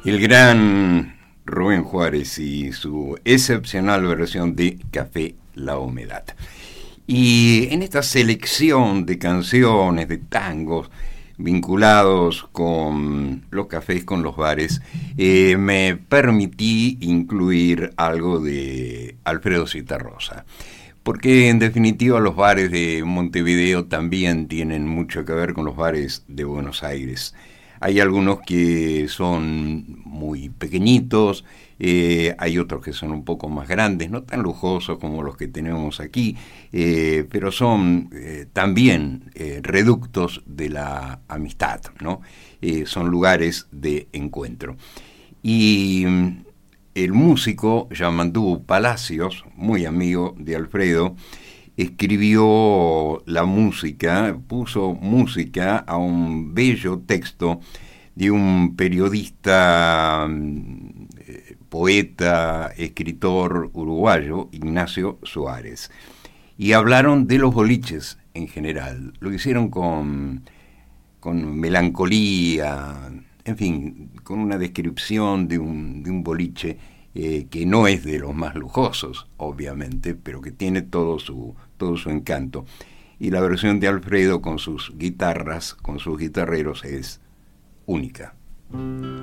El gran Rubén Juárez y su excepcional versión de Café La Humedad. Y en esta selección de canciones, de tangos vinculados con los cafés, con los bares, me permití incluir algo de Alfredo Zitarrosa. Porque en definitiva los bares de Montevideo también tienen mucho que ver con los bares de Buenos Aires. Hay algunos que son muy pequeñitos, hay otros que son un poco más grandes, no tan lujosos como los que tenemos aquí, pero son también reductos de la amistad, ¿no? Son lugares de encuentro. Y el músico Yamandú Palacios, muy amigo de Alfredo, escribió la música, puso música a un bello texto de un periodista, poeta, escritor uruguayo, Ignacio Suárez. Y hablaron de los boliches en general. Lo hicieron con melancolía, en fin, con una descripción de un boliche que no es de los más lujosos, obviamente, pero que tiene todo su encanto. Y la versión de Alfredo con sus guitarras, con sus guitarreros, es única.